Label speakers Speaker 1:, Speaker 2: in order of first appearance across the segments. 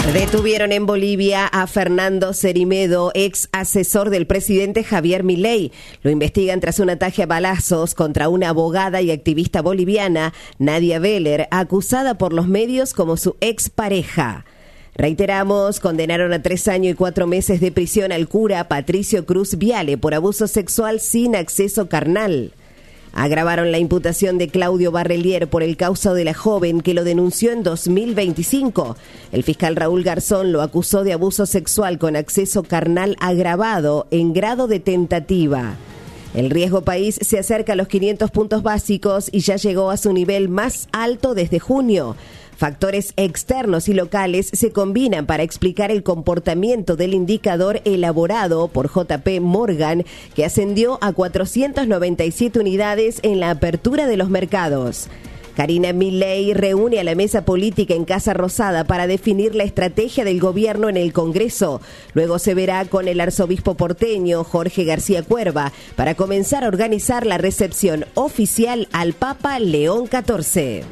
Speaker 1: Detuvieron en Bolivia a Fernando Cerimedo, ex asesor del presidente Javier Milei. Lo investigan tras un ataque a balazos contra una abogada y activista boliviana, Nadia Veller, acusada por los medios como su expareja. Reiteramos, condenaron a 3 años y 4 meses de prisión al cura Patricio Cruz Viale por abuso sexual sin acceso carnal. Agravaron la imputación de Claudio Barrelier por el caso de la joven que lo denunció en 2025. El fiscal Raúl Garzón lo acusó de abuso sexual con acceso carnal agravado en grado de tentativa. El riesgo país se acerca a los 500 puntos básicos y ya llegó a su nivel más alto desde junio. Factores externos y locales se combinan para explicar el comportamiento del indicador elaborado por JP Morgan, que ascendió a 497 unidades en la apertura de los mercados. Karina Milei reúne a la mesa política en Casa Rosada para definir la estrategia del gobierno en el Congreso. Luego se verá con el arzobispo porteño Jorge García Cuerva para comenzar a organizar la recepción oficial al Papa León XIV.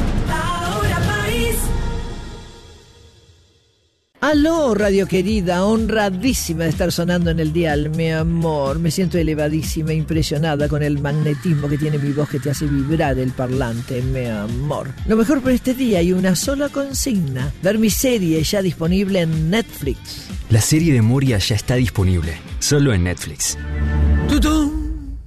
Speaker 2: Aló, radio querida, honradísima de estar sonando en el dial, mi amor. Me siento elevadísima, impresionada con el magnetismo que tiene mi voz que te hace vibrar el parlante, mi amor. Lo mejor por este día hay una sola consigna: ver mi serie ya disponible en Netflix.
Speaker 3: La serie de Moria ya está disponible, solo en Netflix.
Speaker 2: ¡Tutum!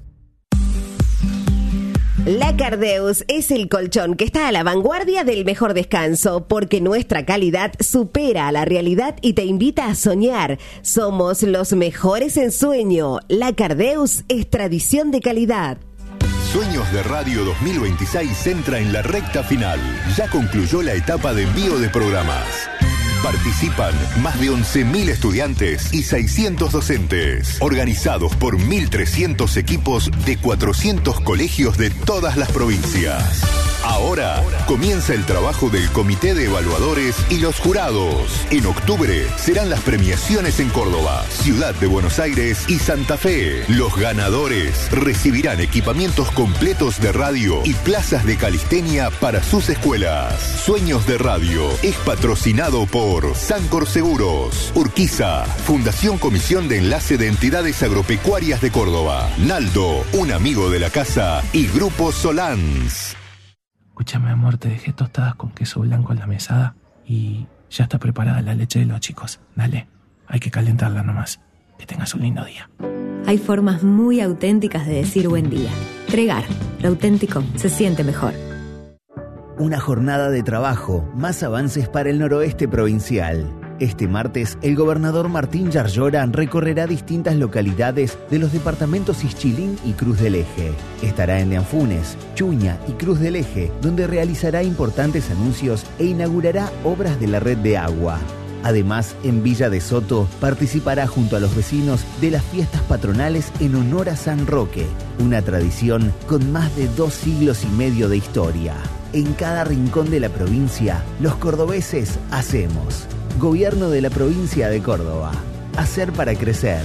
Speaker 1: La Cardeus es el colchón que está a la vanguardia del mejor descanso, porque nuestra calidad supera a la realidad y te invita a soñar. Somos los mejores en sueño. La Cardeus es tradición de calidad.
Speaker 4: Sueños de Radio 2026 entra en la recta final. Ya concluyó la etapa de envío de programas. Participan más de 11.000 estudiantes y 600 docentes, organizados por 1.300 equipos de 400 colegios de todas las provincias. Ahora comienza el trabajo del Comité de Evaluadores y los jurados. En octubre serán las premiaciones en Córdoba, Ciudad de Buenos Aires y Santa Fe. Los ganadores recibirán equipamientos completos de radio y plazas de calistenia para sus escuelas. Sueños de Radio es patrocinado por Sancor Seguros, Urquiza, Fundación Comisión de Enlace de Entidades Agropecuarias de Córdoba, Naldo, un amigo de la casa, y Grupo Solans.
Speaker 5: Escúchame, amor, te dejé tostadas con queso blanco en la mesada y ya está preparada la leche de los chicos. Dale, hay que calentarla nomás. Que tengas un lindo día.
Speaker 6: Hay formas muy auténticas de decir buen día. Tregar, lo auténtico se siente mejor.
Speaker 7: Una jornada de trabajo, más avances para el noroeste provincial. Este martes, el gobernador Martín Yarlora recorrerá distintas localidades de los departamentos Ixchilín y Cruz del Eje. Estará en Leanfunes, Chuña y Cruz del Eje, donde realizará importantes anuncios e inaugurará obras de la red de agua. Además, en Villa de Soto participará junto a los vecinos de las fiestas patronales en honor a San Roque, una tradición con más de 2 siglos y medio de historia. En cada rincón de la provincia, los cordobeses hacemos. Gobierno de la provincia de Córdoba. Hacer para crecer.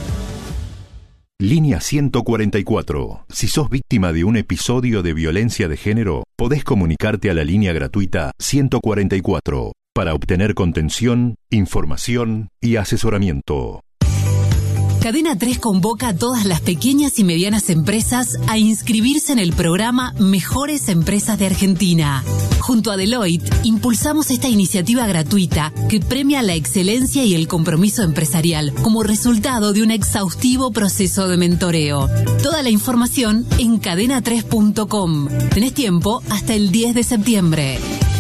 Speaker 4: Línea 144. Si sos víctima de un episodio de violencia de género, podés comunicarte a la línea gratuita 144 para obtener contención, información y asesoramiento.
Speaker 8: Cadena 3 convoca a todas las pequeñas y medianas empresas a inscribirse en el programa Mejores Empresas de Argentina. Junto a Deloitte, impulsamos esta iniciativa gratuita que premia la excelencia y el compromiso empresarial como resultado de un exhaustivo proceso de mentoreo. Toda la información en cadena3.com. Tenés tiempo hasta el 10 de septiembre.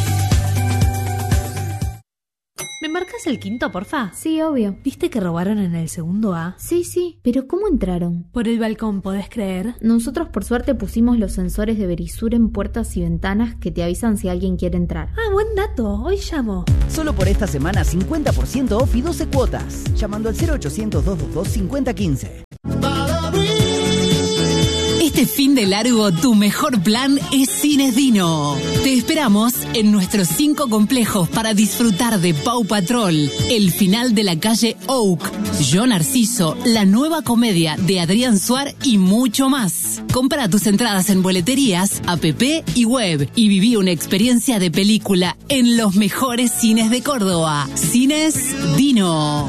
Speaker 9: ¿Me marcas el quinto, porfa?
Speaker 10: Sí, obvio.
Speaker 9: ¿Viste que robaron en el segundo A?
Speaker 10: Sí, pero ¿cómo entraron?
Speaker 9: Por el balcón, ¿podés creer?
Speaker 10: Nosotros por suerte pusimos los sensores de Verisur en puertas y ventanas que te avisan si alguien quiere entrar.
Speaker 9: Ah, buen dato. Hoy llamo.
Speaker 11: Solo por esta semana 50% off y 12 cuotas. Llamando al 0800-222-5015.
Speaker 8: Este este fin de largo, tu mejor plan es Cines Dino. Te esperamos en nuestros 5 complejos para disfrutar de Paw Patrol, El final de la calle Oak, Yo Narciso, la nueva comedia de Adrián Suar y mucho más. Compra tus entradas en boleterías, app y web y viví una experiencia de película en los mejores cines de Córdoba. Cines Dino.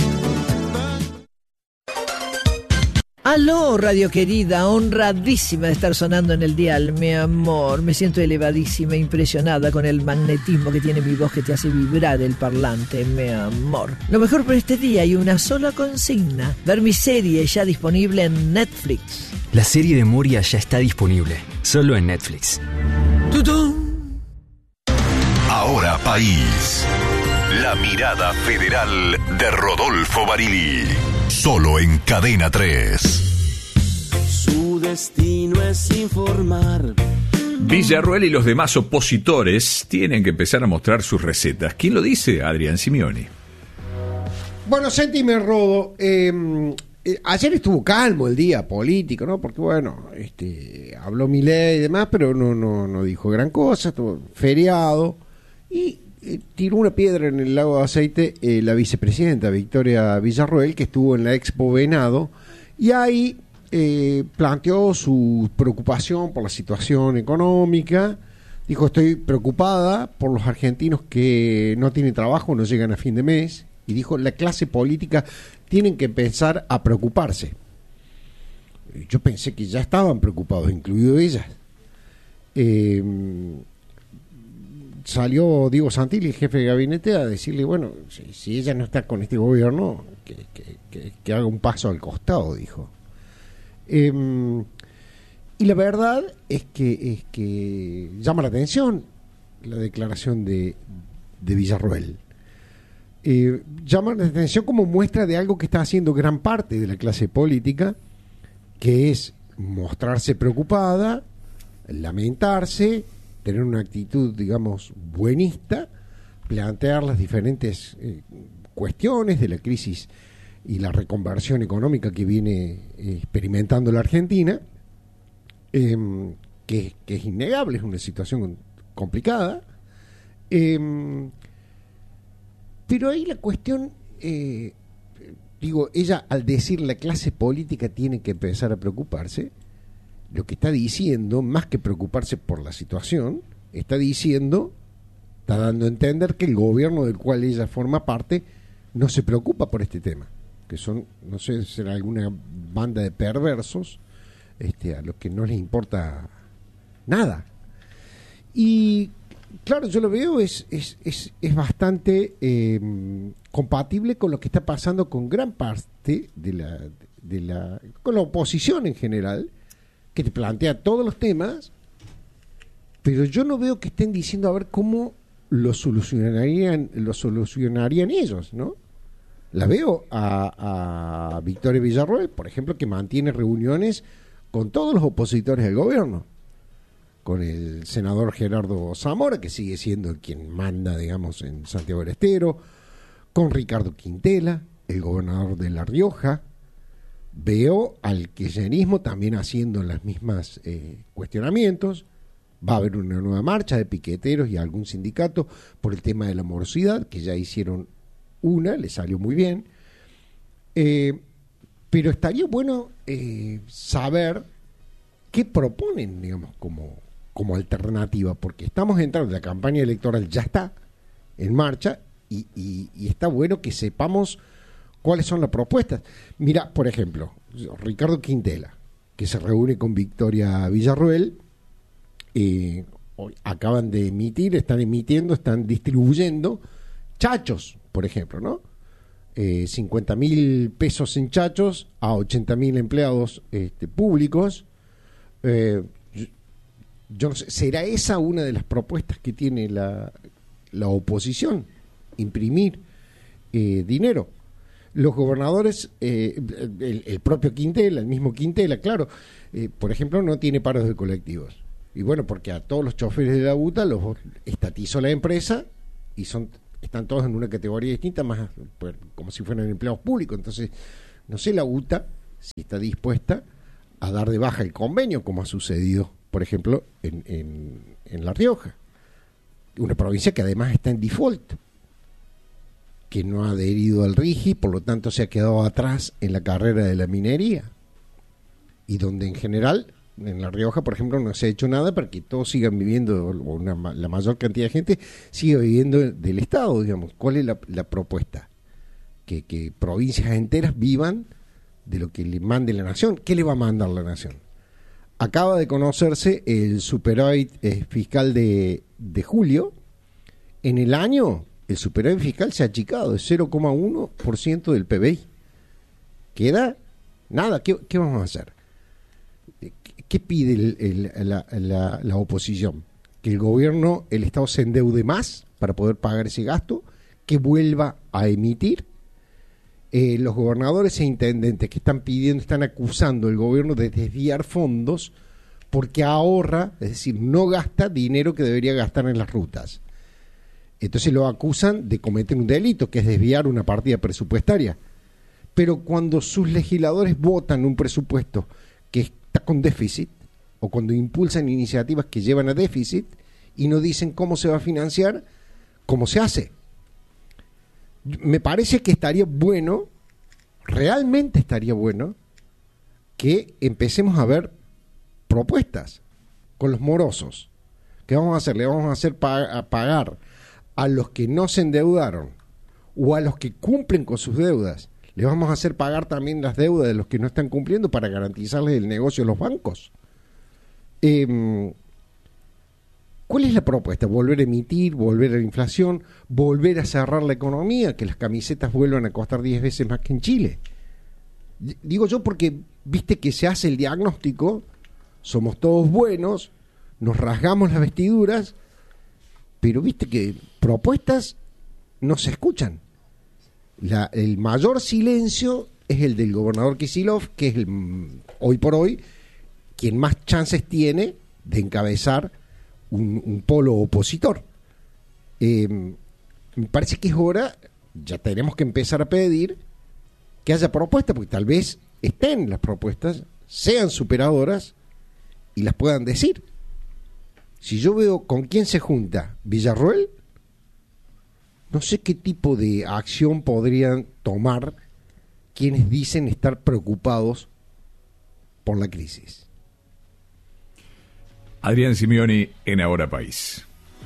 Speaker 2: Aló, radio querida, honradísima de estar sonando en el dial, mi amor. Me siento elevadísima, impresionada con el magnetismo que tiene mi voz que te hace vibrar el parlante, mi amor. Lo mejor por este día hay una sola consigna: ver mi serie ya disponible en Netflix.
Speaker 3: La serie de Moria ya está disponible, solo en Netflix.
Speaker 2: ¡Tutún!
Speaker 4: Ahora País. La mirada federal de Rodolfo Barili. Solo en Cadena 3.
Speaker 12: Su destino es informar.
Speaker 13: Villarroel y los demás opositores tienen que empezar a mostrar sus recetas. ¿Quién lo dice? Adrián Simeoni.
Speaker 14: Bueno, sentime, Rodo. Ayer estuvo calmo el día político, ¿no? Porque, bueno, habló Milei y demás, pero no dijo gran cosa. Estuvo feriado. Y tiró una piedra en el lago de aceite la vicepresidenta Victoria Villarroel, que estuvo en la Expo Venado, y ahí planteó su preocupación por la situación económica. Dijo: estoy preocupada por los argentinos que no tienen trabajo, no llegan a fin de mes. Y dijo: la clase política tienen que empezar a preocuparse. Yo pensé que ya estaban preocupados, incluido ellas. Salió Diego Santilli, el jefe de gabinete, a decirle: bueno, si ella no está con este gobierno, que haga un paso al costado, dijo. Y la verdad es que llama la atención la declaración de Villarroel. Llama la atención como muestra de algo que está haciendo gran parte de la clase política, que es mostrarse preocupada, lamentarse, tener una actitud, digamos, buenista, plantear las diferentes cuestiones de la crisis y la reconversión económica que viene experimentando la Argentina, que es innegable, es una situación complicada. Pero ahí la cuestión, ella al decir la clase política tiene que empezar a preocuparse, lo que está diciendo, más que preocuparse por la situación, está dando a entender que el gobierno del cual ella forma parte no se preocupa por este tema, que son, no sé, será alguna banda de perversos a los que no les importa nada. Y claro, yo lo veo, es bastante compatible con lo que está pasando con gran parte con la oposición en general, que te plantea todos los temas, pero yo no veo que estén diciendo a ver cómo lo solucionarían ellos, ¿no? La veo a Victoria Villarroel, por ejemplo, que mantiene reuniones con todos los opositores del gobierno, con el senador Gerardo Zamora, que sigue siendo quien manda, digamos, en Santiago del Estero, con Ricardo Quintela, el gobernador de La Rioja. Veo al kirchnerismo también haciendo las mismas cuestionamientos. Va a haber una nueva marcha de piqueteros y algún sindicato por el tema de la morosidad, que ya hicieron una, le salió muy bien. Pero estaría bueno saber qué proponen, digamos, como alternativa, porque estamos entrando, la campaña electoral ya está en marcha y está bueno que sepamos cuáles son las propuestas. Mira, por ejemplo, Ricardo Quintela, que se reúne con Victoria Villarroel, acaban de emitir, están distribuyendo chachos, por ejemplo, ¿no? 50.000 pesos en chachos a 80.000 empleados públicos. Yo no sé, ¿será esa una de las propuestas que tiene la oposición? Imprimir dinero. Los gobernadores, el propio Quintela, el mismo Quintela, claro, por ejemplo, no tiene paros de colectivos. Y bueno, porque a todos los choferes de la UTA los estatizó la empresa y están todos en una categoría distinta, más como si fueran empleados públicos. Entonces, no sé la UTA si está dispuesta a dar de baja el convenio, como ha sucedido, por ejemplo, en La Rioja. Una provincia que además está en default, que no ha adherido al RIGI, por lo tanto se ha quedado atrás en la carrera de la minería. Y donde en general, en La Rioja, por ejemplo, no se ha hecho nada para que todos sigan viviendo, o la mayor cantidad de gente siga viviendo del Estado, digamos. ¿Cuál es la propuesta? Que provincias enteras vivan de lo que le mande la nación. ¿Qué le va a mandar la nación? Acaba de conocerse el superávit fiscal de julio. En el año, el superávit fiscal se ha achicado de 0,1% del PBI. Queda nada. ¿Qué vamos a hacer? ¿Qué pide la oposición? Que el gobierno, el Estado se endeude más para poder pagar ese gasto, que vuelva a emitir. Los gobernadores e intendentes que están acusando al gobierno de desviar fondos porque ahorra, es decir, no gasta dinero que debería gastar en las rutas. Entonces lo acusan de cometer un delito, que es desviar una partida presupuestaria. Pero cuando sus legisladores votan un presupuesto que está con déficit, o cuando impulsan iniciativas que llevan a déficit y no dicen cómo se va a financiar, ¿cómo se hace? Me parece que estaría bueno, realmente estaría bueno, que empecemos a ver propuestas con los morosos. ¿Qué vamos a hacer? Le vamos a hacer pagar a los que no se endeudaron o a los que cumplen con sus deudas. Le vamos a hacer pagar también las deudas de los que no están cumpliendo para garantizarles el negocio a los bancos. ¿Cuál es la propuesta? ¿Volver a emitir? ¿Volver a la inflación? ¿Volver a cerrar la economía? ¿Que las camisetas vuelvan a costar 10 veces más que en Chile? Digo yo porque, viste que se hace el diagnóstico, somos todos buenos, nos rasgamos las vestiduras, pero viste que propuestas no se escuchan. El mayor silencio es el del gobernador Kicillof, que es hoy por hoy quien más chances tiene de encabezar un polo opositor. Me parece que es hora, ya tenemos que empezar a pedir que haya propuestas, porque tal vez estén las propuestas, sean superadoras y las puedan decir. Si yo veo con quién se junta Villarroel, no sé qué tipo de acción podrían tomar quienes dicen estar preocupados por la crisis.
Speaker 13: Adrián Simioni en Ahora País.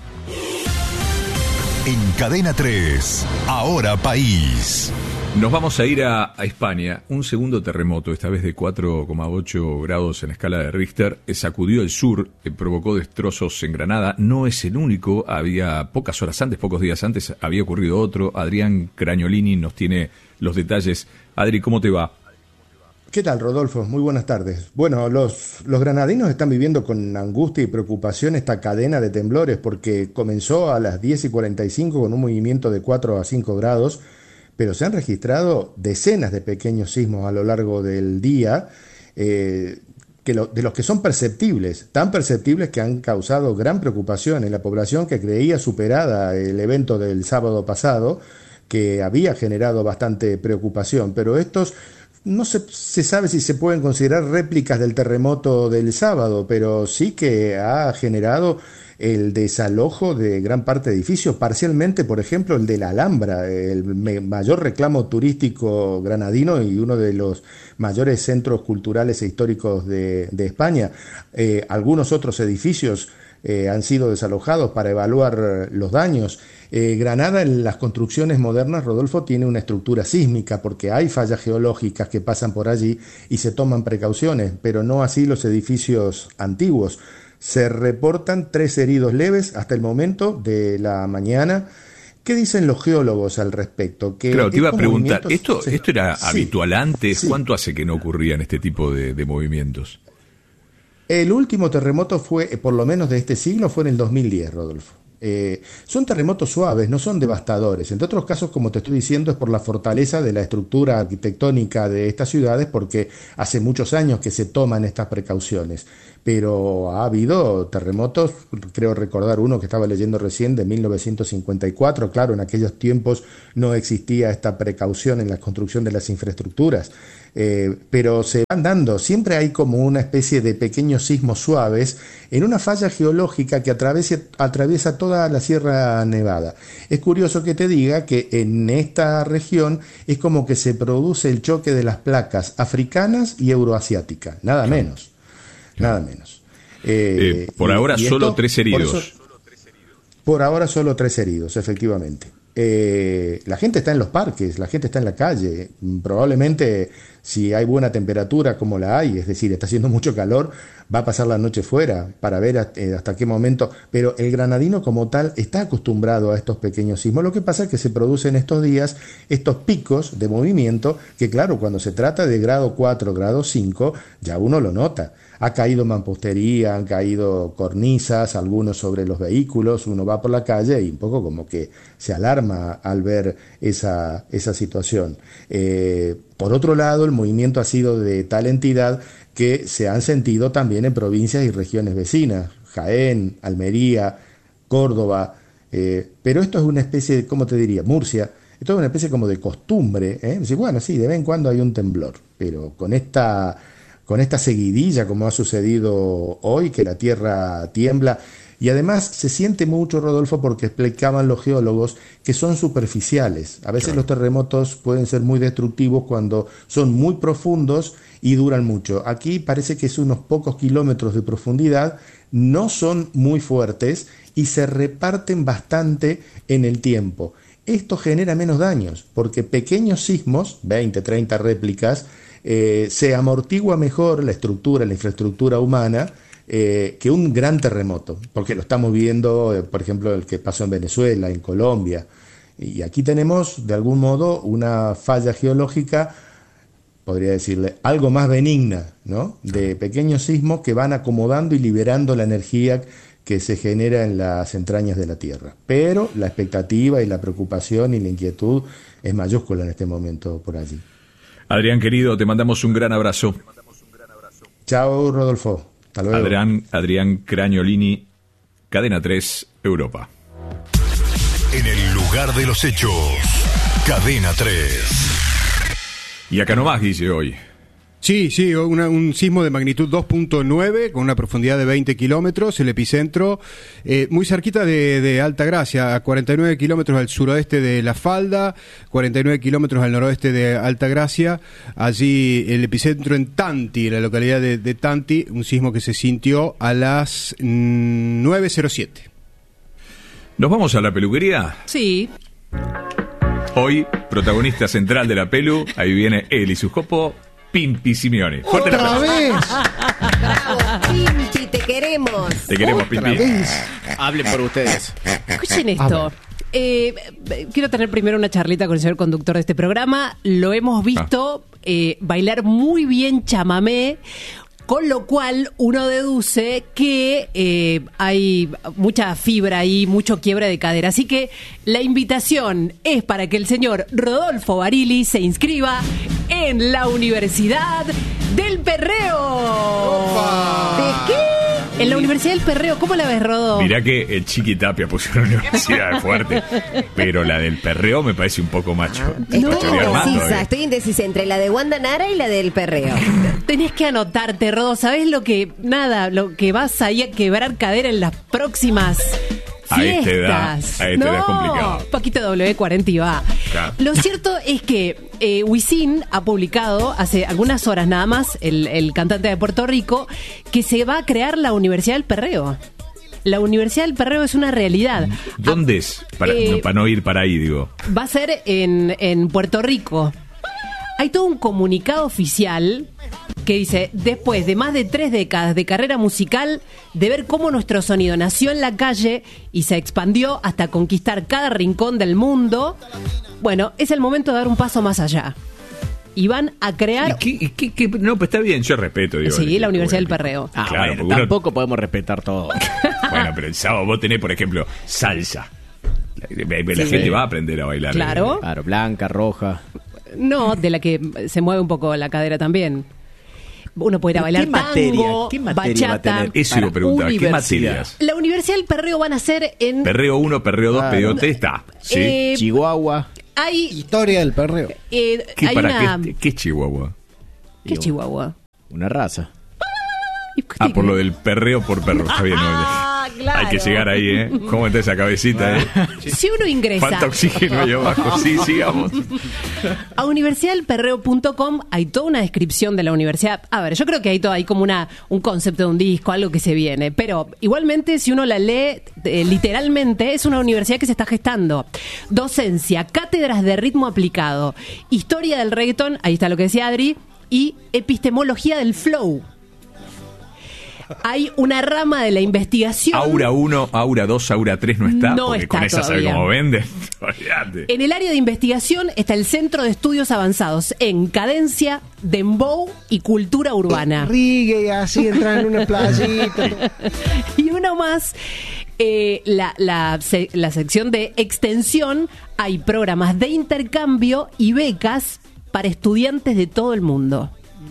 Speaker 4: En Cadena 3, Ahora País.
Speaker 13: Nos vamos a ir a España. Un segundo terremoto, esta vez de 4,8 grados en la escala de Richter, sacudió el sur, provocó destrozos en Granada. No es el único, había pocos días antes, había ocurrido otro. Adrián Cragnolini nos tiene los detalles. Adri, ¿cómo te va?
Speaker 15: ¿Qué tal, Rodolfo? Muy buenas tardes. Bueno, los granadinos están viviendo con angustia y preocupación esta cadena de temblores porque comenzó a las 10:45 con un movimiento de 4 a 5 grados, pero se han registrado decenas de pequeños sismos a lo largo del día, de los que son perceptibles, tan perceptibles que han causado gran preocupación en la población que creía superada el evento del sábado pasado, que había generado bastante preocupación, pero estos no se sabe si se pueden considerar réplicas del terremoto del sábado, pero sí que ha generado el desalojo de gran parte de edificios, parcialmente, por ejemplo, el de la Alhambra, el mayor reclamo turístico granadino y uno de los mayores centros culturales e históricos de España. Algunos otros edificios han sido desalojados para evaluar los daños. Granada, en las construcciones modernas, Rodolfo, tiene una estructura sísmica porque hay fallas geológicas que pasan por allí y se toman precauciones, pero no así los edificios antiguos. Se reportan 3 heridos leves hasta el momento de la mañana. ¿Qué dicen los geólogos al respecto? Que
Speaker 13: claro, te iba a preguntar, ¿esto era
Speaker 15: sí,
Speaker 13: habitual antes?
Speaker 15: Sí.
Speaker 13: ¿Cuánto hace que no ocurrían este tipo de movimientos?
Speaker 15: El último terremoto fue, por lo menos de este siglo, fue en el 2010, Rodolfo. Son terremotos suaves, no son devastadores. Entre otros casos, como te estoy diciendo, es por la fortaleza de la estructura arquitectónica de estas ciudades, porque hace muchos años que se toman estas precauciones. pero ha habido terremotos, creo recordar uno que estaba leyendo recién de 1954, claro, en aquellos tiempos no existía esta precaución en la construcción de las infraestructuras, pero se van dando, siempre hay como una especie de pequeños sismos suaves en una falla geológica que atraviesa toda la Sierra Nevada. Es curioso que te diga que en esta región es como que se produce el choque de las placas africanas y euroasiáticas, nada menos.
Speaker 13: Por ahora solo 3 heridos.
Speaker 15: Por ahora solo 3 heridos, efectivamente. La gente está en los parques, la gente está en la calle. Probablemente, si hay buena temperatura como la hay, es decir, está haciendo mucho calor, va a pasar la noche fuera para ver hasta qué momento. Pero el granadino como tal está acostumbrado a estos pequeños sismos. Lo que pasa es que se producen estos días estos picos de movimiento que, claro, cuando se trata de grado 4, grado 5, ya uno lo nota. Ha caído mampostería, han caído cornisas, algunos sobre los vehículos, uno va por la calle y un poco como que se alarma al ver esa situación. Por otro lado, el movimiento ha sido de tal entidad que se han sentido también en provincias y regiones vecinas, Jaén, Almería, Córdoba, pero esto es una especie de, ¿cómo te diría? Murcia, esto es una especie como de costumbre, bueno, sí, de vez en cuando hay un temblor, pero con esta seguidilla como ha sucedido hoy, que la tierra tiembla, y además se siente mucho, Rodolfo, porque explicaban los geólogos que son superficiales. A veces los terremotos pueden ser muy destructivos cuando son muy profundos y duran mucho. Aquí parece que es unos pocos kilómetros de profundidad, no son muy fuertes y se reparten bastante en el tiempo. Esto genera menos daños, porque pequeños sismos, 20, 30 réplicas, se amortigua mejor la infraestructura humana que un gran terremoto, porque lo estamos viendo, por ejemplo, el que pasó en Venezuela, en Colombia, y aquí tenemos de algún modo una falla geológica, podría decirle, algo más benigna, ¿no? De pequeños sismos que van acomodando y liberando la energía que se genera en las entrañas de la Tierra. Pero la expectativa y la preocupación y la inquietud es mayúscula en este momento por allí.
Speaker 13: Adrián, querido, te mandamos un gran abrazo.
Speaker 15: Chao, Rodolfo. Hasta luego.
Speaker 13: Adrián Cragnolini, Cadena 3, Europa.
Speaker 4: En el lugar de los hechos, Cadena 3.
Speaker 13: Y acá nomás, Guille, hoy.
Speaker 16: Sí, un sismo de magnitud 2.9 con una profundidad de 20 kilómetros, el epicentro muy cerquita de Altagracia, a 49 kilómetros al suroeste de La Falda, 49 kilómetros al noroeste de Altagracia, allí el epicentro en Tanti, la localidad de Tanti, un sismo que se sintió a las 9:07.
Speaker 13: ¿Nos vamos a la peluquería?
Speaker 17: Sí.
Speaker 13: Hoy, protagonista central de la pelu, ahí viene él y su copo, Pimpi Simeone.
Speaker 14: ¡Otra vez!
Speaker 1: ¡Bravo, Pimpi! ¡Te queremos!
Speaker 13: Te queremos, Pimpi.
Speaker 18: Hablen por ustedes.
Speaker 17: Escuchen esto. Quiero tener primero una charlita con el señor conductor de este programa. Lo hemos visto bailar muy bien chamamé, con lo cual uno deduce que hay mucha fibra ahí, mucho quiebre de cadera. Así que la invitación es para que el señor Rodolfo Barili se inscriba en la Universidad del Perreo.
Speaker 14: ¡Opa!
Speaker 17: ¿De qué? En la Universidad del Perreo, ¿cómo la ves, Rodo?
Speaker 13: Mirá que el Chiqui Tapia puso una universidad fuerte, pero la del Perreo me parece un poco macho.
Speaker 1: Estoy indecisa entre la de Wanda Nara y la del Perreo.
Speaker 17: Tenés que anotarte, Rodo. ¿Sabés lo que vas ahí a quebrar cadera en las próximas fiestas?
Speaker 13: A esta edad es complicado.
Speaker 17: Paquito W40 y va. Claro. Lo cierto es que Wisin ha publicado hace algunas horas nada más, el cantante de Puerto Rico, que se va a crear la Universidad del Perreo. La Universidad del Perreo es una realidad.
Speaker 13: ¿Dónde es? Para no ir para ahí, digo.
Speaker 17: Va a ser en Puerto Rico. Hay todo un comunicado oficial que dice: después de más de 3 décadas de carrera musical, de ver cómo nuestro sonido nació en la calle y se expandió hasta conquistar cada rincón del mundo, bueno, es el momento de dar un paso más allá. Y van a crear...
Speaker 13: No, pues está bien, yo respeto. Digo,
Speaker 17: sí, la Universidad del Perreo.
Speaker 18: Claro, bueno, tampoco podemos respetar todo.
Speaker 13: Bueno, pero el sábado vos tenés, por ejemplo, salsa. La gente va a aprender a bailar.
Speaker 17: Claro.
Speaker 18: Claro, blanca, roja.
Speaker 17: No, de la que se mueve un poco la cadera también. uno puede ir a bailar tango,
Speaker 18: ¿Qué materia va a
Speaker 17: bachata.
Speaker 18: tener?
Speaker 13: Eso lo preguntaba, ¿qué materias?
Speaker 17: La Universidad del Perreo van a ser en...
Speaker 13: Perreo 1, Perreo 2, Perreo 3 está. ¿Sí?
Speaker 18: Chihuahua.
Speaker 17: Hay...
Speaker 14: Historia del perreo.
Speaker 13: ¿Qué es Chihuahua?
Speaker 17: ¿Qué es Chihuahua?
Speaker 18: Una raza.
Speaker 13: Por lo del perreo por perro. Está bien,
Speaker 17: claro.
Speaker 13: Hay que llegar ahí, ¿eh? ¿Cómo está esa cabecita,
Speaker 17: Si uno ingresa...
Speaker 13: ¿Cuánto oxígeno hay abajo? Sí, sigamos.
Speaker 17: A universidaddelperreo.com hay toda una descripción de la universidad. A ver, yo creo que hay como un concepto de un disco, algo que se viene. Pero igualmente, si uno la lee literalmente, es una universidad que se está gestando. Docencia, cátedras de ritmo aplicado, historia del reggaetón, ahí está lo que decía Adri, y epistemología del flow. Hay una rama de la investigación.
Speaker 13: Aura 1, Aura 2, Aura 3 no está.
Speaker 17: No
Speaker 13: porque
Speaker 17: está
Speaker 13: con esa
Speaker 17: todavía.
Speaker 13: sabe cómo venden. Olvídate.
Speaker 17: En el área de investigación está el Centro de Estudios Avanzados en Cadencia, Dembow y Cultura Urbana.
Speaker 14: Rigue, así entran en una playita.
Speaker 17: Y uno más, la sección de extensión, hay programas de intercambio y becas para estudiantes de todo el mundo.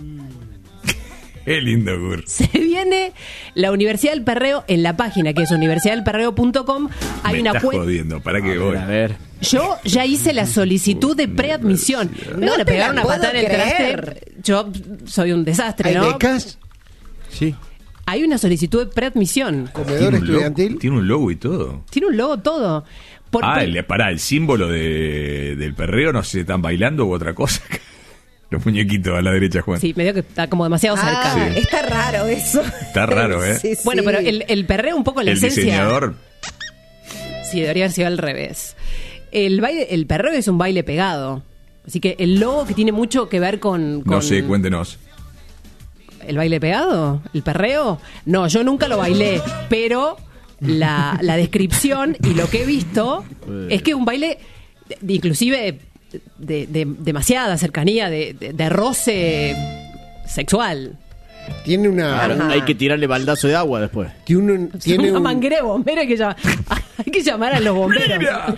Speaker 13: Qué lindo, Gur.
Speaker 17: Se viene la Universidad del Perreo en la página que es universidaddelperreo.com. Hay
Speaker 13: Me
Speaker 17: una
Speaker 13: estás
Speaker 17: cuenta.
Speaker 13: jodiendo, ¿para qué voy?
Speaker 18: A ver.
Speaker 17: Yo ya hice la solicitud de preadmisión. Me van a pegar una patada en el traste. Yo soy un desastre,
Speaker 14: ¿Hay
Speaker 17: ¿no?
Speaker 14: becas?
Speaker 16: Sí.
Speaker 17: Hay una solicitud de preadmisión.
Speaker 14: ¿Comedor estudiantil?
Speaker 13: Tiene un logo y todo.
Speaker 17: Tiene un logo todo.
Speaker 13: El símbolo del perreo, no sé si están bailando u otra cosa. Los muñequitos a la derecha, Juan.
Speaker 17: Sí, medio que está como demasiado cerca.
Speaker 13: Sí.
Speaker 1: Está raro eso.
Speaker 13: Está raro, ¿eh?
Speaker 1: Sí, sí.
Speaker 17: Bueno, pero el perreo un poco la
Speaker 13: El
Speaker 17: esencia.
Speaker 13: diseñador.
Speaker 17: Sí, debería haber sido al revés. El perreo es un baile pegado. Así que el logo que tiene mucho que ver con...
Speaker 13: No sé, cuéntenos.
Speaker 17: ¿El baile pegado? ¿El perreo? No, yo nunca lo bailé, pero la descripción y lo que he visto es que es un baile inclusive de demasiada cercanía, de roce sexual.
Speaker 14: Tiene una...
Speaker 18: Claro, hay que tirarle baldazo de agua después.
Speaker 14: Tiene
Speaker 17: Una manguera de bomberos hay que llamar a los bomberos.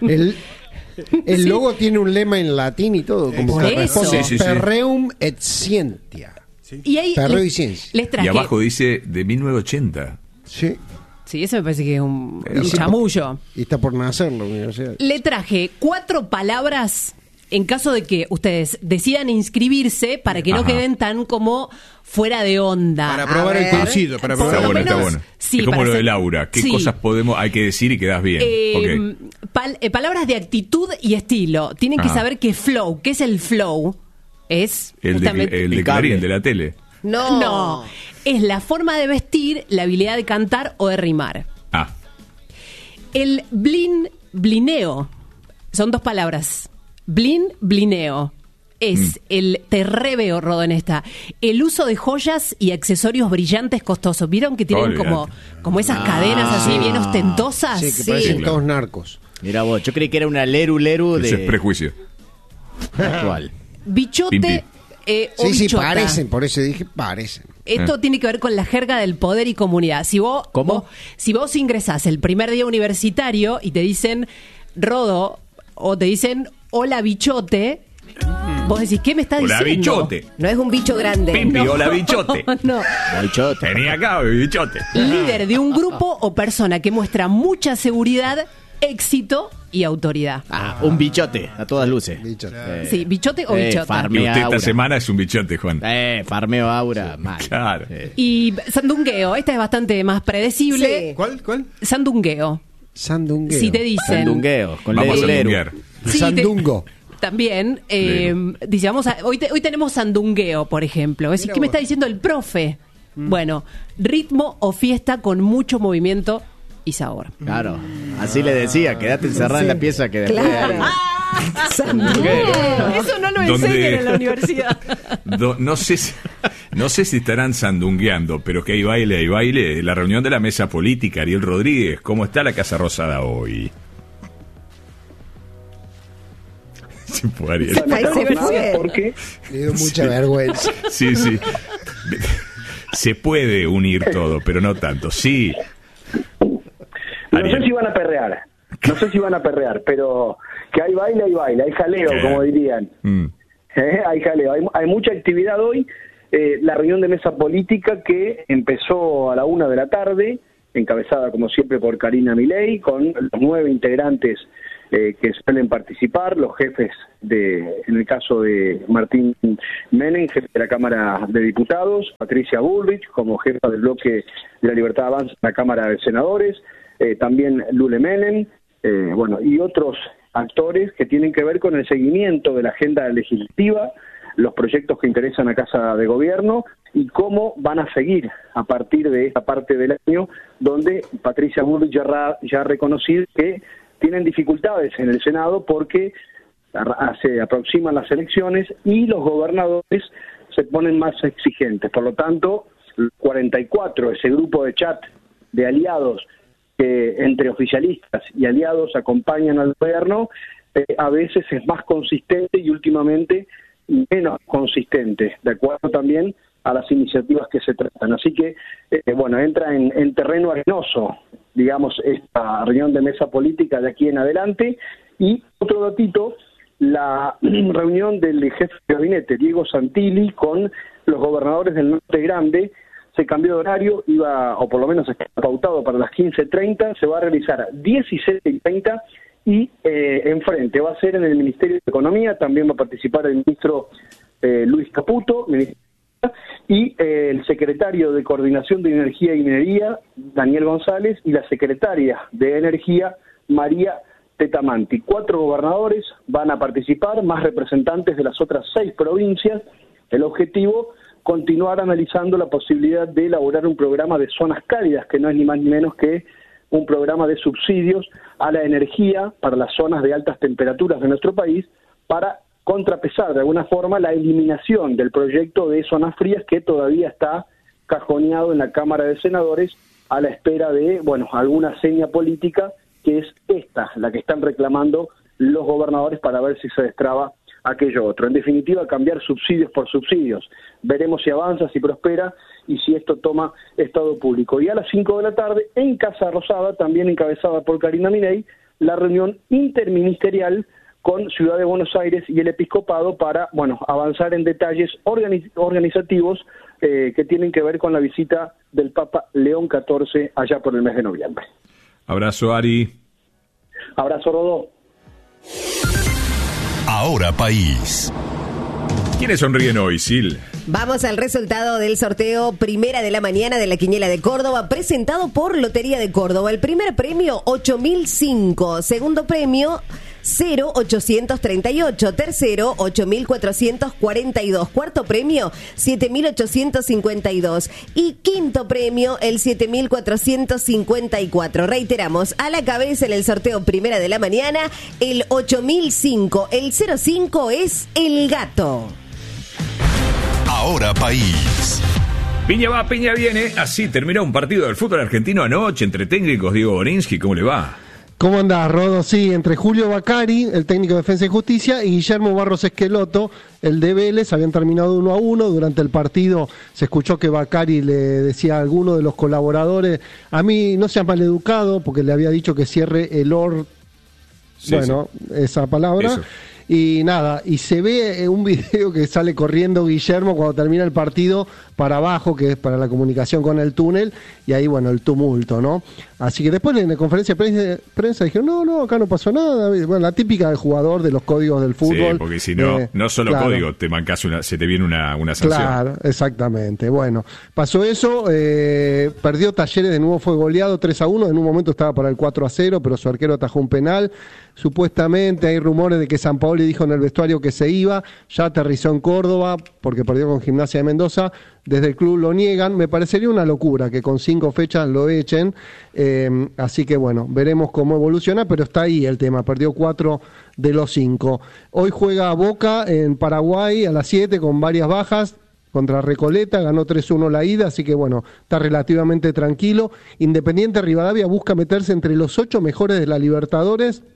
Speaker 14: El logo tiene un lema en latín y todo, como
Speaker 17: Por
Speaker 14: que
Speaker 17: eso.
Speaker 14: responde
Speaker 13: Sí, sí, sí.
Speaker 14: Perreum et scientia.
Speaker 17: Y ahí
Speaker 14: Perreo y ciencia.
Speaker 17: les traje...
Speaker 13: Y abajo dice de 1980.
Speaker 14: Sí.
Speaker 17: Sí, eso me parece que es un chamullo.
Speaker 14: Y está por nacerlo, o sea.
Speaker 17: Le traje 4 palabras en caso de que ustedes decidan inscribirse para que no
Speaker 13: Ajá.
Speaker 17: queden tan como fuera de onda.
Speaker 16: Para probar el cursido. Para
Speaker 17: Por
Speaker 16: probar
Speaker 17: lo
Speaker 13: Está
Speaker 17: menos,
Speaker 13: bueno.
Speaker 17: sí,
Speaker 13: es como
Speaker 17: para
Speaker 13: lo de
Speaker 17: ser-
Speaker 13: Laura. ¿Qué
Speaker 17: sí.
Speaker 13: cosas hay que decir y quedas bien? Ok.
Speaker 17: Palabras de actitud y estilo. Tienen que
Speaker 13: Ajá.
Speaker 17: saber que flow, ¿qué es el flow? Es
Speaker 13: El
Speaker 17: justamente...
Speaker 13: de Clarín, de la tele.
Speaker 17: No, es la forma de vestir, la habilidad de cantar o de rimar.
Speaker 13: Ah,
Speaker 17: El blineo. Son 2 palabras. Blineo. Es te reveo, Rodo, en esta. El uso de joyas y accesorios brillantes costosos. ¿Vieron que tienen como esas cadenas así bien ostentosas?
Speaker 14: Sí, que parecen todos narcos.
Speaker 18: Mira vos, yo creí que era una leru
Speaker 13: eso
Speaker 18: de
Speaker 13: es prejuicio.
Speaker 18: actual.
Speaker 17: Bichote
Speaker 13: Pimpi.
Speaker 17: o
Speaker 14: Sí,
Speaker 17: bichota.
Speaker 14: parecen, por eso dije parecen.
Speaker 17: Esto tiene que ver con la jerga del poder y comunidad. Si vos ingresás el primer día universitario y te dicen Rodo o te dicen hola bichote, vos decís, ¿qué me está
Speaker 13: Hola,
Speaker 17: diciendo?
Speaker 13: bichote.
Speaker 1: No es un bicho grande.
Speaker 13: Pimpi, hola, bichote.
Speaker 17: No.
Speaker 18: Bichote.
Speaker 13: Vení acá, bichote.
Speaker 17: Líder de un grupo o persona que muestra mucha seguridad, éxito y autoridad.
Speaker 18: Un bichote, a todas luces.
Speaker 17: Sí, bichote o bichota.
Speaker 13: Y
Speaker 18: Farmea
Speaker 13: usted esta
Speaker 18: aura.
Speaker 13: semana es un bichote, Juan.
Speaker 18: Farmeo aura. Mal.
Speaker 13: Claro.
Speaker 17: Y sandungueo, esta es bastante más predecible.
Speaker 1: Sí.
Speaker 16: ¿Cuál?
Speaker 17: Sandungueo.
Speaker 14: Sandungueo.
Speaker 17: Si te dicen...
Speaker 18: Sandungueo. Con
Speaker 13: Vamos a
Speaker 18: leru.
Speaker 13: sandunguear.
Speaker 17: Sí,
Speaker 14: Sandungo.
Speaker 17: También, dice, hoy tenemos sandungueo, por ejemplo. Es decir, ¿qué me está diciendo el profe? Bueno, ritmo o fiesta con mucho movimiento y sabor.
Speaker 18: Claro. Así le decía, quédate encerrada en la pieza que después
Speaker 1: Claro.
Speaker 17: Eso no lo
Speaker 13: ¿Dónde?
Speaker 17: enseñan en la universidad.
Speaker 13: No sé si estarán sandungueando, pero que hay baile. La reunión de la mesa política, Ariel Rodríguez, ¿cómo está la Casa Rosada hoy? Se fue Ariel.
Speaker 14: Porque le dio mucha vergüenza.
Speaker 13: Sí, sí. Se puede unir todo, pero no tanto. Sí.
Speaker 19: No sé si van a perrear, pero que hay baile, hay jaleo, como dirían. Hay jaleo, hay mucha actividad hoy. la reunión de mesa política que empezó a la 1 de la tarde, encabezada como siempre por Karina Milei, con los 9 integrantes que suelen participar, los jefes en el caso de Martín Menem, jefe de la Cámara de Diputados, Patricia Bullrich como jefa del bloque de la Libertad Avanza en la Cámara de Senadores, también Lule Menem, y otros actores que tienen que ver con el seguimiento de la agenda legislativa, los proyectos que interesan a Casa de Gobierno y cómo van a seguir a partir de esta parte del año donde Patricia Bullrich ya ha reconocido que tienen dificultades en el Senado porque se aproximan las elecciones y los gobernadores se ponen más exigentes. Por lo tanto, 44, ese grupo de chat de aliados que entre oficialistas y aliados acompañan al gobierno, a veces es más consistente y últimamente menos consistente, de acuerdo también a las iniciativas que se tratan. Así que, entra en terreno arenoso, digamos, esta reunión de mesa política de aquí en adelante. Y otro datito, la reunión del jefe de gabinete, Diego Santilli, con los gobernadores del Norte Grande, se cambió de horario, o por lo menos está pautado para las 15:30, se va a realizar a 17:30 y enfrente va a ser en el Ministerio de Economía, también va a participar el ministro Luis Caputo, y el secretario de Coordinación de Energía y Minería, Daniel González, y la secretaria de Energía, María Tetamanti. 4 gobernadores van a participar, más representantes de las otras 6 provincias. El objetivo, continuar analizando la posibilidad de elaborar un programa de zonas cálidas, que no es ni más ni menos que un programa de subsidios a la energía para las zonas de altas temperaturas de nuestro país, para contrapesar de alguna forma la eliminación del proyecto de zonas frías que todavía está cajoneado en la Cámara de Senadores a la espera de, alguna seña política, que es esta, la que están reclamando los gobernadores para ver si se destraba aquello otro. En definitiva, cambiar subsidios por subsidios. Veremos si avanza, si prospera y si esto toma estado público. Y a las 5 de la tarde, en Casa Rosada, también encabezada por Karina Milei, la reunión interministerial con Ciudad de Buenos Aires y el Episcopado para, avanzar en detalles organizativos que tienen que ver con la visita del Papa León XIV allá por el mes de noviembre.
Speaker 13: Abrazo, Ari.
Speaker 19: Abrazo, Rodó.
Speaker 4: Ahora País.
Speaker 13: ¿Quiénes sonríen hoy, Sil?
Speaker 1: Vamos al resultado del sorteo primera de la mañana de la Quiniela de Córdoba, presentado por Lotería de Córdoba. El primer premio, 8.005. Segundo premio, 0.838. Tercero, 8.442. Cuarto premio, 7.852. Y quinto premio, el 7.454. Reiteramos, a la cabeza en el sorteo primera de la mañana, el 8.005. El 05 es el gato.
Speaker 4: Ahora País.
Speaker 13: Piña va, Piña viene. Así terminó un partido del fútbol argentino anoche entre técnicos. Diego Borinsky, ¿cómo le va?
Speaker 20: ¿Cómo andás, Rodo? Sí, entre Julio Bacari, el técnico de Defensa y Justicia, y Guillermo Barros Esqueloto, el de Vélez, habían terminado 1-1. Durante el partido se escuchó que Bacari le decía a alguno de los colaboradores, a mí no seas maleducado, porque le había dicho que cierre el esa palabra. Eso. Y nada, y se ve un video que sale corriendo Guillermo cuando termina el partido para abajo, que es para la comunicación con el túnel, y ahí, el tumulto, ¿no? Así que después en la conferencia de prensa dijeron, no, acá no pasó nada. Bueno, la típica del jugador, de los códigos del fútbol.
Speaker 13: Sí, porque si no, no solo claro, código, te mancas se te viene una sanción.
Speaker 20: Claro, exactamente. Bueno, pasó eso, perdió Talleres, de nuevo fue goleado 3-1, en un momento estaba para el 4-0, pero su arquero atajó un penal. Supuestamente hay rumores de que Sampaoli dijo en el vestuario que se iba, ya aterrizó en Córdoba porque perdió con Gimnasia de Mendoza. Desde el club lo niegan. Me parecería una locura que con 5 fechas lo echen, así que veremos cómo evoluciona, pero está ahí el tema, perdió 4 de los 5. Hoy juega Boca en Paraguay a las 7 con varias bajas contra Recoleta, ganó 3-1 la ida, así que está relativamente tranquilo. Independiente Rivadavia busca meterse entre los 8 mejores de la Libertadores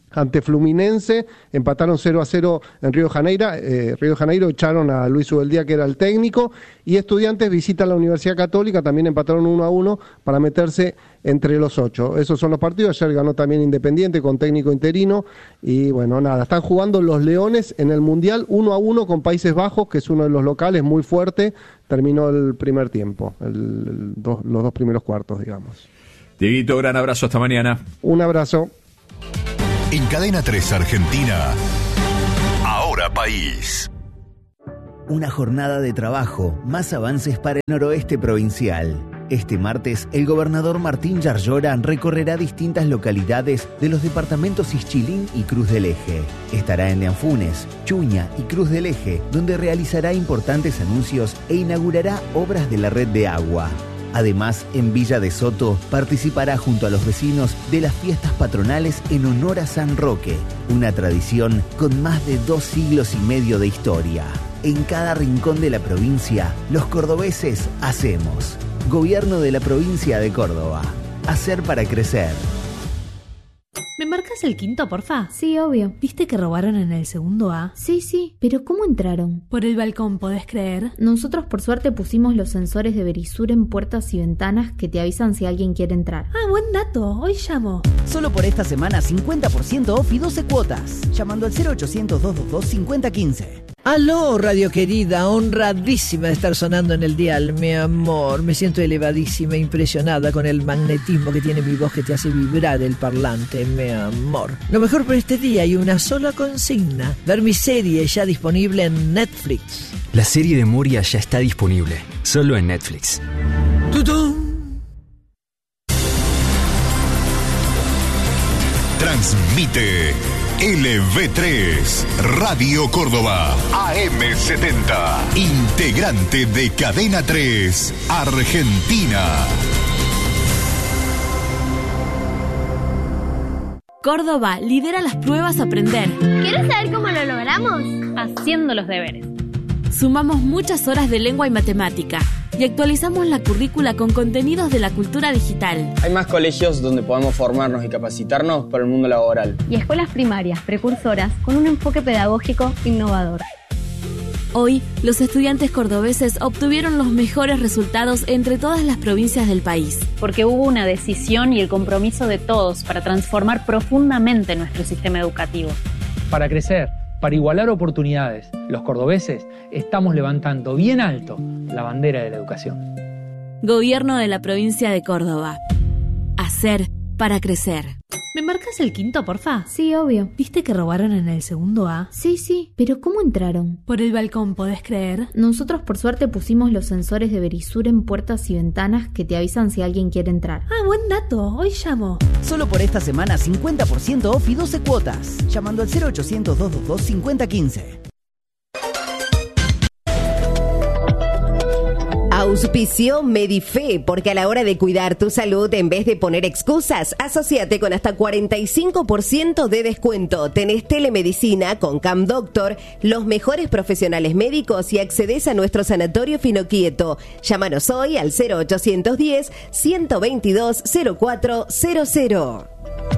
Speaker 20: ante Fluminense, empataron 0-0 en Río de Janeiro, echaron a Luis Ubeldía, que era el técnico, y Estudiantes visita la Universidad Católica, también empataron 1-1 para meterse entre los 8. Esos son los partidos. Ayer ganó también Independiente con técnico interino, y bueno, nada, están jugando los Leones en el Mundial 1-1 con Países Bajos, que es uno de los locales muy fuerte. Terminó el primer tiempo, los dos primeros cuartos, digamos.
Speaker 13: Dieguito, gran abrazo, hasta mañana.
Speaker 20: Un abrazo.
Speaker 4: En Cadena 3 Argentina, Ahora País.
Speaker 7: Una jornada de trabajo, más avances para el noroeste provincial. Este martes, el gobernador Martín Yarlora recorrerá distintas localidades de los departamentos Ixchilín y Cruz del Eje. Estará en Neanfunes, Chuña y Cruz del Eje, donde realizará importantes anuncios e inaugurará obras de la red de agua. Además, en Villa de Soto participará junto a los vecinos de las fiestas patronales en honor a San Roque, una tradición con más de 2 siglos y medio de historia. En cada rincón de la provincia, los cordobeses hacemos. Gobierno de la provincia de Córdoba. Hacer para crecer.
Speaker 9: ¿Me marcas el quinto, porfa?
Speaker 10: Sí, obvio.
Speaker 9: ¿Viste que robaron en el segundo A?
Speaker 10: Sí, pero ¿cómo entraron?
Speaker 9: Por el balcón, ¿podés creer?
Speaker 10: Nosotros por suerte pusimos los sensores de Verisur en puertas y ventanas que te avisan si alguien quiere entrar.
Speaker 9: Ah, buen dato. Hoy llamo.
Speaker 11: Solo por esta semana 50% off y 12 cuotas. Llamando al 0800-222-5015.
Speaker 2: Aló, radio querida, honradísima de estar sonando en el dial, mi amor. Me siento elevadísima, impresionada con el magnetismo que tiene mi voz, que te hace vibrar el parlante, mi amor. Lo mejor por este día hay una sola consigna: ver mi serie ya disponible en Netflix.
Speaker 3: La serie de Moria ya está disponible, solo en Netflix.
Speaker 2: ¡Tutún!
Speaker 4: Transmite LV3 Radio Córdoba AM70, integrante de Cadena 3 Argentina.
Speaker 21: Córdoba lidera las pruebas Aprender.
Speaker 22: ¿Quieres saber cómo lo logramos?
Speaker 9: Haciendo los deberes.
Speaker 21: Sumamos muchas horas de lengua y matemática y actualizamos la currícula con contenidos de la cultura digital.
Speaker 23: Hay más colegios donde podemos formarnos y capacitarnos para el mundo laboral.
Speaker 24: Y escuelas primarias precursoras con un enfoque pedagógico innovador.
Speaker 21: Hoy, los estudiantes cordobeses obtuvieron los mejores resultados entre todas las provincias del país.
Speaker 22: Porque hubo una decisión y el compromiso de todos para transformar profundamente nuestro sistema educativo.
Speaker 25: Para crecer, para igualar oportunidades, los cordobeses estamos levantando bien alto la bandera de la educación.
Speaker 21: Gobierno de la provincia de Córdoba. Hacer para crecer.
Speaker 9: ¿Me marcas el quinto, porfa?
Speaker 10: Sí, obvio.
Speaker 9: ¿Viste que robaron en el segundo A?
Speaker 10: Sí, pero ¿cómo entraron?
Speaker 9: Por el balcón, ¿podés creer?
Speaker 10: Nosotros por suerte pusimos los sensores de Verisur en puertas y ventanas que te avisan si alguien quiere entrar.
Speaker 9: Ah, buen dato. Hoy llamo.
Speaker 11: Solo por esta semana 50% off y 12 cuotas. Llamando al 0800-222-5015.
Speaker 1: Auspicio Medife, porque a la hora de cuidar tu salud, en vez de poner excusas, asociate con hasta 45% de descuento. Tenés telemedicina con Cam Doctor, los mejores profesionales médicos y accedes a nuestro sanatorio Finoquieto. Llámanos hoy al 0810-122-0400.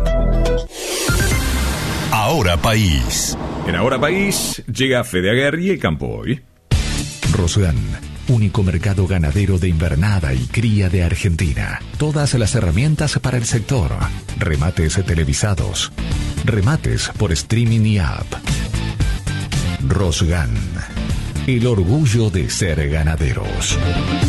Speaker 4: Ahora País.
Speaker 13: En Ahora País llega Fede Aguerri y el campo hoy.
Speaker 4: Rosgan, único mercado ganadero de invernada y cría de Argentina. Todas las herramientas para el sector. Remates televisados. Remates por streaming y app. Rosgan, el orgullo de ser ganaderos.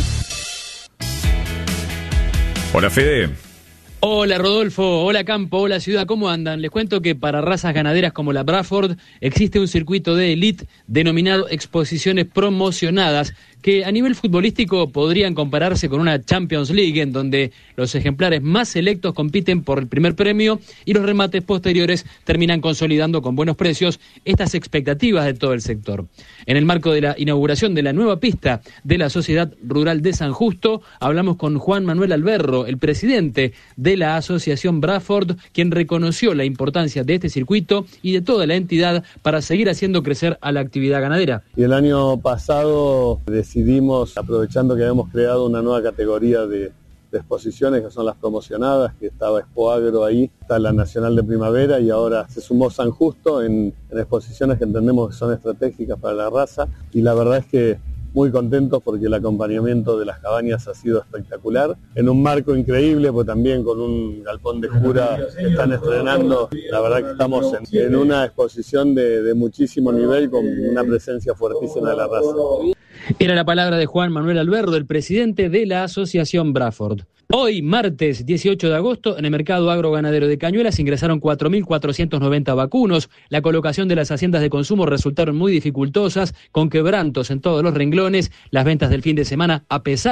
Speaker 13: Hola, Fede.
Speaker 26: Hola Rodolfo, hola Campo, hola Ciudad, ¿cómo andan? Les cuento que para razas ganaderas como la Bradford existe un circuito de elite denominado exposiciones promocionadas que a nivel futbolístico podrían compararse con una Champions League en donde los ejemplares más selectos compiten por el primer premio y los remates posteriores terminan consolidando con buenos precios estas expectativas de todo el sector. En el marco de la inauguración de la nueva pista de la Sociedad Rural de San Justo, hablamos con Juan Manuel Alberro, el presidente de la Asociación Bradford, quien reconoció la importancia de este circuito y de toda la entidad para seguir haciendo crecer a la actividad ganadera.
Speaker 27: Y el año pasado decidimos, aprovechando que habíamos creado una nueva categoría de
Speaker 5: exposiciones que son las promocionadas, que estaba Expo Agro ahí, está la Nacional de Primavera y ahora se sumó San Justo en exposiciones que entendemos que son estratégicas para la raza, y la verdad es que muy contentos porque el acompañamiento de las cabañas ha sido espectacular, en un marco increíble, pues también con un galpón de jura que están estrenando. La verdad que estamos en una exposición de muchísimo nivel, con una presencia fuertísima de la raza.
Speaker 26: Era la palabra de Juan Manuel Alberdo, el presidente de la Asociación Braford. Hoy, martes 18 de agosto, en el mercado agroganadero de Cañuelas ingresaron 4.490 vacunos. La colocación de las haciendas de consumo resultaron muy dificultosas, con quebrantos en todos los renglones. Las ventas del fin de semana, a pesar